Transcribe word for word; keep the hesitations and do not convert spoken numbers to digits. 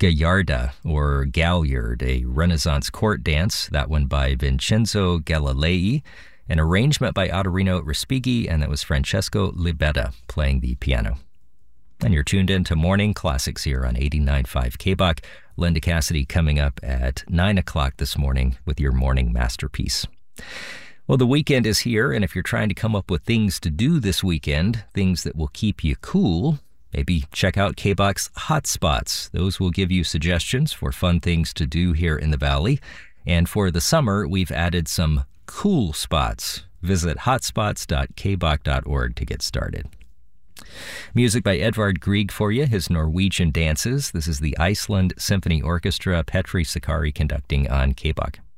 Gallarda, or Galliard, a Renaissance court dance, that one by Vincenzo Galilei, an arrangement by Ottorino Respighi, and that was Francesco Libetta playing the piano. And you're tuned in to Morning Classics here on eighty-nine point five K B O C. Linda Cassidy coming up at nine o'clock this morning with your morning masterpiece. Well, the weekend is here, and if you're trying to come up with things to do this weekend, things that will keep you cool, maybe check out K B O C's Hotspots. Those will give you suggestions for fun things to do here in the Valley. And for the summer, we've added some cool spots. Visit hotspots dot k b o c dot org to get started. Music by Edvard Grieg for you, his Norwegian dances. This is the Iceland Symphony Orchestra, Petri Sakari conducting on K B O C.